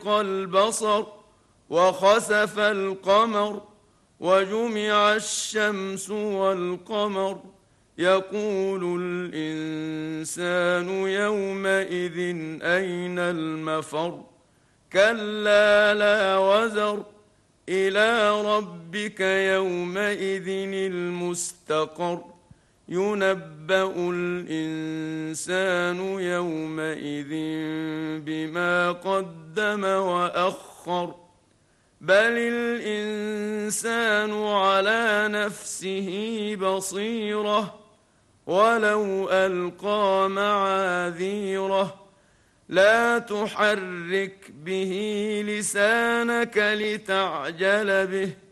وبرق البصر وخسف القمر وجمع الشمس والقمر يقول الإنسان يومئذ أين المفر كلا لا وزر إلى ربك يومئذ المستقر ينبأ الإنسان يومئذ بما قدم وأخر بل الإنسان على نفسه بصيرة ولو ألقى معاذيره لا تحرك به لسانك لتعجل به